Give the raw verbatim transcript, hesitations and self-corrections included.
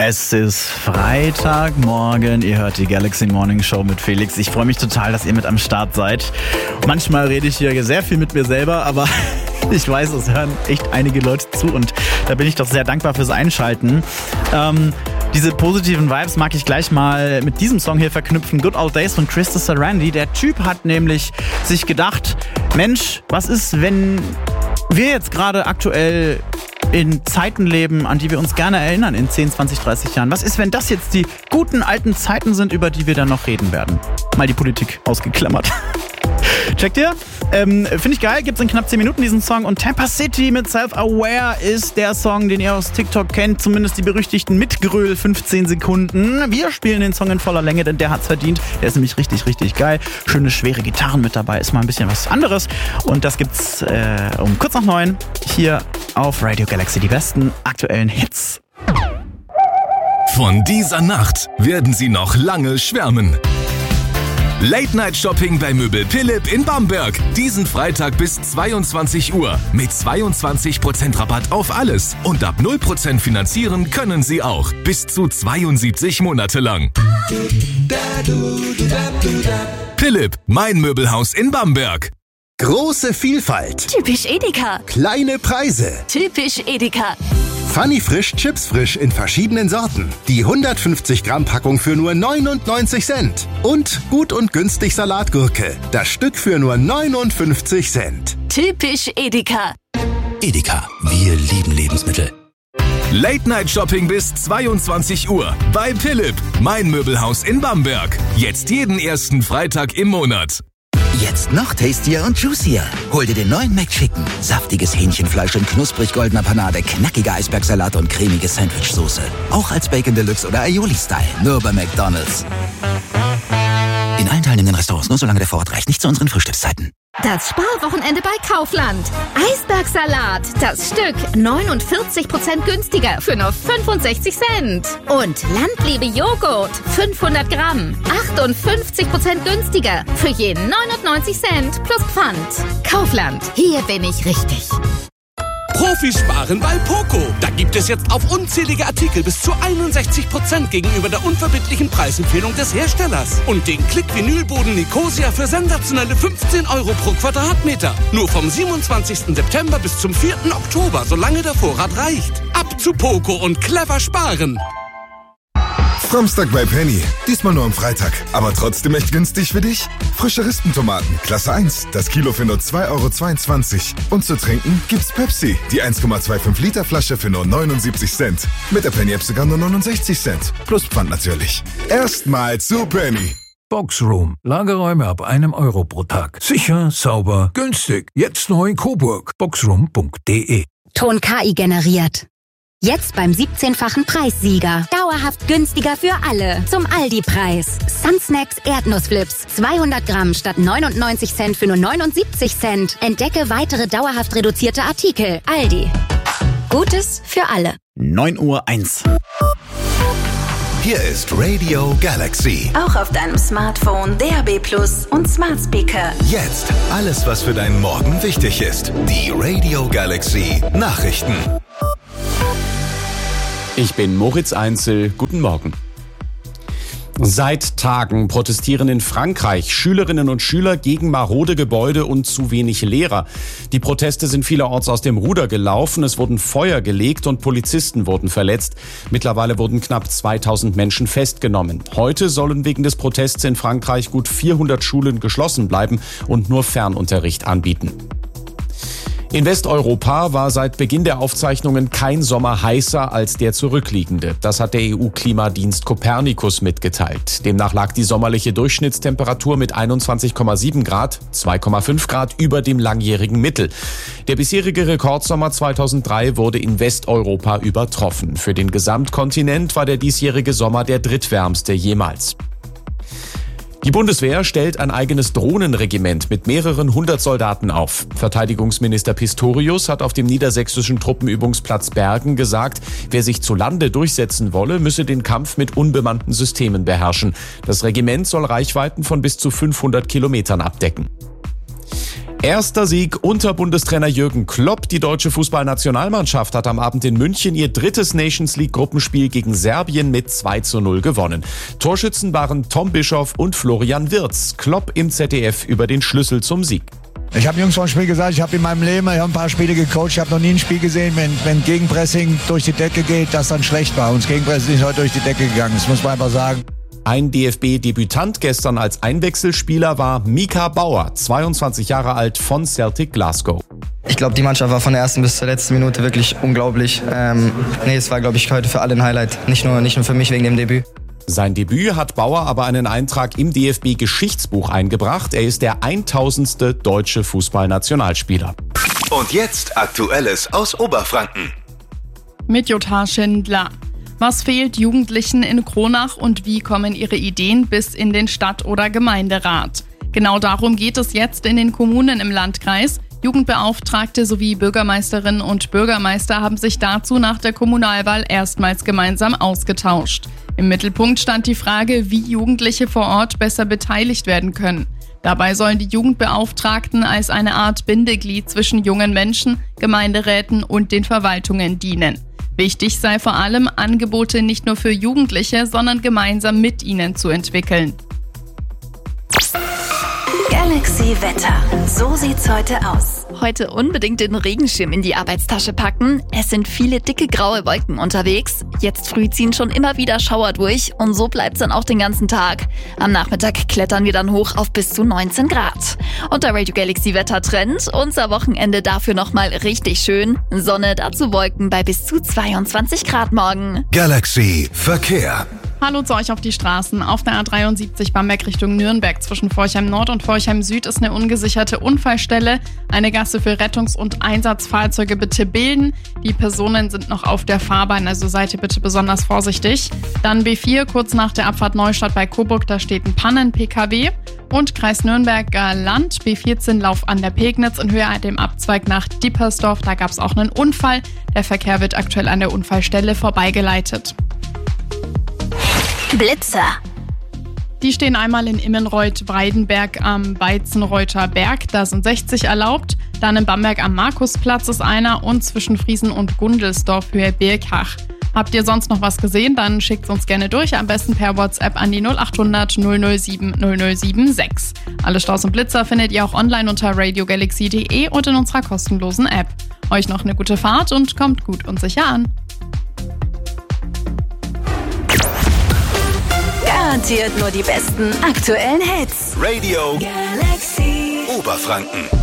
Es ist Freitagmorgen, ihr hört die Galaxy Morning Show mit Felix. Ich freue mich total, dass ihr mit am Start seid. Manchmal rede ich hier sehr viel mit mir selber, aber ich weiß, es hören echt einige Leute zu und da bin ich doch sehr dankbar fürs Einschalten. Ähm, diese positiven Vibes mag ich gleich mal mit diesem Song hier verknüpfen. Good Old Days von Krista Sarandon. Der Typ hat nämlich sich gedacht, Mensch, was ist, wenn wir jetzt gerade aktuell in Zeiten leben, an die wir uns gerne erinnern in zehn, zwanzig, dreißig Jahren. Was ist, wenn das jetzt die guten alten Zeiten sind, über die wir dann noch reden werden? Mal die Politik ausgeklammert. Checkt ihr? Ähm, Finde ich geil, gibt's in knapp zehn Minuten diesen Song. Und Tampa City mit Self-Aware ist der Song, den ihr aus TikTok kennt. Zumindest die berüchtigten Mitgröl fünfzehn Sekunden. Wir spielen den Song in voller Länge, denn der hat's verdient. Der ist nämlich richtig, richtig geil. Schöne, schwere Gitarren mit dabei. Ist mal ein bisschen was anderes. Und das gibt's äh, um kurz nach neun hier auf Radio Galaxy. Die besten aktuellen Hits. Von dieser Nacht werden Sie noch lange schwärmen. Late-Night-Shopping bei Möbel Philipp in Bamberg. Diesen Freitag bis zweiundzwanzig Uhr. Mit zweiundzwanzig Prozent Rabatt auf alles. Und ab null Prozent finanzieren können Sie auch. Bis zu zweiundsiebzig Monate lang. Philipp, mein Möbelhaus in Bamberg. Große Vielfalt. Typisch Edeka. Kleine Preise. Typisch Edeka. Funny Frisch Chips Frisch in verschiedenen Sorten. Die hundertfünfzig Gramm Packung für nur neunundneunzig Cent. Und gut und günstig Salatgurke. Das Stück für nur neunundfünfzig Cent. Typisch Edeka. Edeka, wir lieben Lebensmittel. Late-Night-Shopping bis zweiundzwanzig Uhr. Bei Philipp, mein Möbelhaus in Bamberg. Jetzt jeden ersten Freitag im Monat. Jetzt noch tastier und juicier. Hol dir den neuen McChicken. Saftiges Hähnchenfleisch in knusprig goldener Panade, knackiger Eisbergsalat und cremige Sandwichsoße. Auch als Bacon Deluxe oder Aioli-Style. Nur bei McDonald's. In allen teilnehmenden Restaurants nur solange der Vorrat reicht. Nicht zu unseren Frühstückszeiten. Das Sparwochenende bei Kaufland. Eisbergsalat, das Stück neunundvierzig Prozent günstiger für nur fünfundsechzig Cent. Und Landliebe Joghurt, fünfhundert Gramm, achtundfünfzig Prozent günstiger für je neunundneunzig Cent plus Pfand. Kaufland, hier bin ich richtig. Profis sparen bei Poco. Da gibt es jetzt auf unzählige Artikel bis zu einundsechzig Prozent gegenüber der unverbindlichen Preisempfehlung des Herstellers. Und den Klick-Vinylboden Nicosia für sensationelle fünfzehn Euro pro Quadratmeter. Nur vom siebenundzwanzigsten September bis zum vierten Oktober, solange der Vorrat reicht. Ab zu Poco und clever sparen. Samstag bei Penny. Diesmal nur am Freitag. Aber trotzdem echt günstig für dich. Frische Rispentomaten, Klasse eins. Das Kilo für nur zwei Euro zweiundzwanzig. Und zu trinken gibt's Pepsi. Die eins Komma fünfundzwanzig Liter Flasche für nur neunundsiebzig Cent. Mit der Penny-App sogar nur neunundsechzig Cent. Plus Pfand natürlich. Erstmal zu Penny. Boxroom. Lagerräume ab einem Euro pro Tag. Sicher, sauber, günstig. Jetzt neu in Coburg. boxroom punkt de. Ton K I generiert. Jetzt beim siebzehnfachen Preissieger. Dauerhaft günstiger für alle. Zum Aldi-Preis. Sunsnacks Erdnussflips. zweihundert Gramm statt neunundneunzig Cent für nur neunundsiebzig Cent. Entdecke weitere dauerhaft reduzierte Artikel. Aldi. Gutes für alle. neun Uhr eins. Hier ist Radio Galaxy. Auch auf deinem Smartphone, D A B Plus und Smart Speaker. Jetzt alles, was für deinen Morgen wichtig ist. Die Radio Galaxy Nachrichten. Ich bin Moritz Einzel. Guten Morgen. Seit Tagen protestieren in Frankreich Schülerinnen und Schüler gegen marode Gebäude und zu wenig Lehrer. Die Proteste sind vielerorts aus dem Ruder gelaufen. Es wurden Feuer gelegt und Polizisten wurden verletzt. Mittlerweile wurden knapp zweitausend Menschen festgenommen. Heute sollen wegen des Protests in Frankreich gut vierhundert Schulen geschlossen bleiben und nur Fernunterricht anbieten. In Westeuropa war seit Beginn der Aufzeichnungen kein Sommer heißer als der zurückliegende. Das hat der E U-Klimadienst Copernicus mitgeteilt. Demnach lag die sommerliche Durchschnittstemperatur mit einundzwanzig Komma sieben Grad, zwei Komma fünf Grad über dem langjährigen Mittel. Der bisherige Rekordsommer zweitausenddrei wurde in Westeuropa übertroffen. Für den Gesamtkontinent war der diesjährige Sommer der drittwärmste jemals. Die Bundeswehr stellt ein eigenes Drohnenregiment mit mehreren hundert Soldaten auf. Verteidigungsminister Pistorius hat auf dem niedersächsischen Truppenübungsplatz Bergen gesagt, wer sich zu Lande durchsetzen wolle, müsse den Kampf mit unbemannten Systemen beherrschen. Das Regiment soll Reichweiten von bis zu fünfhundert Kilometern abdecken. Erster Sieg unter Bundestrainer Jürgen Klopp. Die deutsche Fußballnationalmannschaft hat am Abend in München ihr drittes Nations League Gruppenspiel gegen Serbien mit zwei zu null gewonnen. Torschützen waren Tom Bischoff und Florian Wirtz. Klopp im Z D F über den Schlüssel zum Sieg. Ich habe Jungs vor dem Spiel gesagt, ich habe in meinem Leben ich hab ein paar Spiele gecoacht, ich habe noch nie ein Spiel gesehen, wenn, wenn Gegenpressing durch die Decke geht, das dann schlecht war. Und das Gegenpressing ist heute durch die Decke gegangen, das muss man einfach sagen. Ein D F B-Debütant gestern als Einwechselspieler war Mika Bauer, zweiundzwanzig Jahre alt, von Celtic Glasgow. Ich glaube, die Mannschaft war von der ersten bis zur letzten Minute wirklich unglaublich. Ähm, nee, es war, glaube ich, heute für alle ein Highlight, nicht nur, nicht nur für mich wegen dem Debüt. Sein Debüt hat Bauer aber einen Eintrag im D F B-Geschichtsbuch eingebracht. Er ist der tausendste deutsche Fußballnationalspieler. Und jetzt Aktuelles aus Oberfranken. Mit Jutta Schindler. Was fehlt Jugendlichen in Kronach und wie kommen ihre Ideen bis in den Stadt- oder Gemeinderat? Genau darum geht es jetzt in den Kommunen im Landkreis. Jugendbeauftragte sowie Bürgermeisterinnen und Bürgermeister haben sich dazu nach der Kommunalwahl erstmals gemeinsam ausgetauscht. Im Mittelpunkt stand die Frage, wie Jugendliche vor Ort besser beteiligt werden können. Dabei sollen die Jugendbeauftragten als eine Art Bindeglied zwischen jungen Menschen, Gemeinderäten und den Verwaltungen dienen. Wichtig sei vor allem, Angebote nicht nur für Jugendliche, sondern gemeinsam mit ihnen zu entwickeln. Galaxy Wetter. So sieht's heute aus. Heute unbedingt den Regenschirm in die Arbeitstasche packen. Es sind viele dicke graue Wolken unterwegs. Jetzt früh ziehen schon immer wieder Schauer durch und so bleibt's dann auch den ganzen Tag. Am Nachmittag klettern wir dann hoch auf bis zu neunzehn Grad. Und der Radio Galaxy Wettertrend. Unser Wochenende dafür nochmal richtig schön. Sonne, dazu Wolken bei bis zu zweiundzwanzig Grad morgen. Galaxy Verkehr. Hallo zu euch auf die Straßen. Auf der A dreiundsiebzig Bamberg Richtung Nürnberg zwischen Forchheim Nord und Forchheim Süd ist eine ungesicherte Unfallstelle. Eine Gasse für Rettungs- und Einsatzfahrzeuge bitte bilden. Die Personen sind noch auf der Fahrbahn, also seid ihr bitte besonders vorsichtig. Dann B vier, kurz nach der Abfahrt Neustadt bei Coburg, da steht ein Pannen-P K W. Und Kreis Nürnberger Land, B vierzehn, Lauf an der Pegnitz in Höhe dem Abzweig nach Dippersdorf. Da gab es auch einen Unfall. Der Verkehr wird aktuell an der Unfallstelle vorbeigeleitet. Blitzer. Die stehen einmal in Immenreuth-Breidenberg am Beizenreuther Berg, da sind sechzig erlaubt. Dann in Bamberg am Markusplatz ist einer und zwischen Friesen und Gundelsdorf Höhe Birkhach. Habt ihr sonst noch was gesehen, dann schickt es uns gerne durch, am besten per WhatsApp an die null acht hundert null null sieben null null sieben sechs. Alle Staus und Blitzer findet ihr auch online unter radio galaxy punkt de und in unserer kostenlosen App. Euch noch eine gute Fahrt und kommt gut und sicher an. Garantiert nur die besten aktuellen Hits. Radio Galaxy Oberfranken.